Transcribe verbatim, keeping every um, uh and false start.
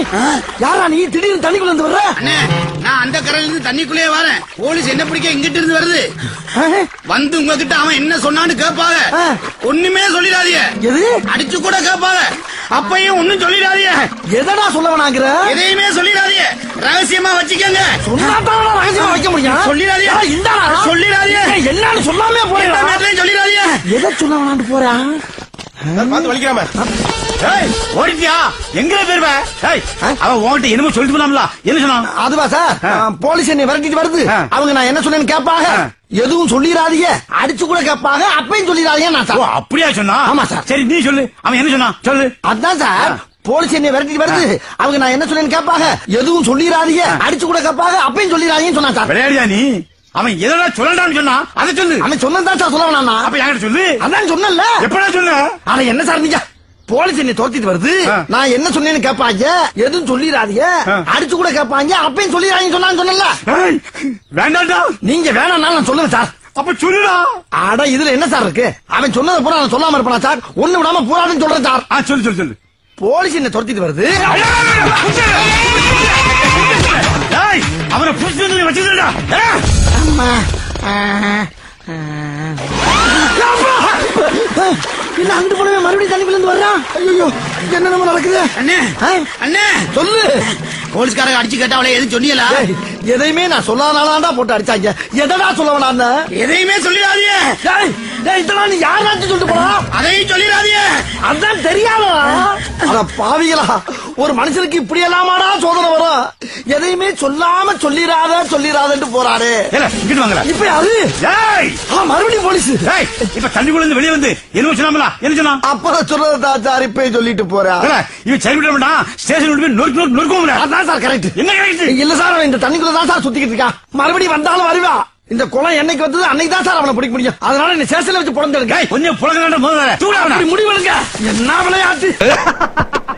யாரா நீ திடீர்னு தண்ணிக்குள்ள இருந்து வர்ற? நான் அந்த கரையில இருந்து தண்ணிக்குள்ளே வரேன். போலீஸ் என்ன பிடிக்க இங்கிட்டு இருந்து வருது. வந்து உங்ககிட்ட அவன் என்ன சொன்னான்னு கேட்பாங்க. ஒண்ணுமே சொல்லிடாதீங்க. எது? அடிச்சு கூட கேட்பாங்க. அப்பையும் ஒண்ணும் சொல்லிடாதீங்க. எதடா சொல்ல வேணாங்கிற? எதையுமே சொல்லிடாதீங்க. ரகசியமா வச்சுக்கோங்க. சொன்னாதான் ரகசியமா வைக்க முடியும். சொல்லிடாதீங்க. இந்தாடா சொல்லிடாதீங்க. என்னன்னு சொல்லாமே போறேன். சொல்லிடாதீங்க. எதை சொல்ல வேணான்னு போறான்? பார்த்து வலிக்காம ஓடிட்டியா? எங்க பேருவ? அவன் உன்கிட்ட என்னமோ சொல்லிட்டு போனாம்ல, என்ன சொன்னான்? அதுவா சார், போலீஸ் என்னை விரட்டிட்டு வருது. அவங்க நான் என்ன சொன்னேன்னு கேட்பாங்க. எதுவும் சொல்லிடாதீங்க, அடிச்சு கூட கேட்பாங்க. அப்பயும் சொல்லிடாதீங்க நான் சார். அப்படியா சொன்னா? ஆமா சார். சரி நீ சொல்லு, அவன் என்ன சொன்னான் சொல்லு. அதான் சார், போலீஸ் என்னை விரட்டிட்டு வருது. அவங்க நான் என்ன சொன்னேன்னு கேட்பாங்க. எதுவும் சொல்லிடாதீங்க, அடிச்சு கூட கேட்பாங்க. அப்பயும் சொல்லிடாதீங்கன்னு சொன்னா சார். விளையாடியா நீ? அவன் எதனா சொல்லலாம்னு சொன்னா அதை சொல்லு. அவன் சொன்னதான் சார் சொல்ல வேணாம். அப்ப என்கிட்ட சொல்லு. அதான் சொன்னல. எப்படா சொல்லு? ஆனா என்ன சார் நீங்க, போலீஸ் என்னை துரத்திட்டு வருது. நான் என்ன சொன்னேன்னு கேட்பாங்க. எதுவும் சொல்லிடாதீங்க, அடிச்சு கூட கேட்பாங்க. அப்பயும் சொல்லிடாதீங்க சொன்னான்னு சொன்னல. வேண்டாம்டா. நீங்க வேணாம்னாலும் நான் சொல்லுவேன் சார். அப்ப சொல்லுடா. அட இதுல என்ன சார் இருக்கு? அவன் சொன்னதை பூரா நான் சொல்லாம இருப்பானா சார்? ஒண்ணு விடாம பூரான்னு சொல்றேன் சார். சொல்லு சொல்லு சொல்லு. போலீஸ் என்ன துரத்திட்டு வருது. அவனை புடிச்சு வச்சுடா. இல்ல அங்கிட்டு போனவே மறுபடியும் தண்ணிக்குள்ள இருந்து வர்றான். ஐயோ என்ன நம்ம நடக்குது? அண்ணே அண்ணே சொல்லு. போலீஸ்காரங்க அடிச்சு கேட்டா அவளை எதுவும் சொன்னீங்களா? எதையுமே நான் சொல்லாதான்டா போட்டு அடிச்சாங்க. எதடா சொல்ல வேணாம்? எதையுமே சொல்லிடாதீங்க. இதெல்லாம் நீ யாராச்சும் சொல்லிட்டு போனா? அதையும் சொல்லிடாதீங்க. அதான் தெரியாதா? அட பாவிகளா, ஒரு மனுஷனுக்கு இப்படி எல்லாமாடா சோதனை வரும்? எதையுமே சொல்லாம சொல்லிராத சொல்லிராதன்னு போறாரு. இப்ப அது மறுபடியும் போலீஸ். இப்ப தண்ணிக்குள்ள இருந்து வெளியே வந்து என்ன சொன்னாமலா? என்ன சொன்னா? அப்பதான் சொல்றதா சார் இப்ப சொல்லிட்டு போறா. இவன் சரி விட மாட்டான். ஸ்டேஷன் நொறுக்கும். அதான் சார் கரெக்ட். என்ன கரெக்ட்? இல்ல சார், இந்த தண்ணிக்குள்ள தான் சார் சுத்திக்கிட்டு இருக்கான். மறுபடியும் வந்தாலும் வருவா. இந்த குளம் என்னைக்கு வந்தது அன்னைக்கு தான் சார் அவனை பிடிக்க முடியும். அதனால என்ன ஸ்டேஷன்ல வச்சு புடந்தெடுங்க. கொஞ்சம் புலங்க முடிவெடுங்க. என்ன விளையாட்டு?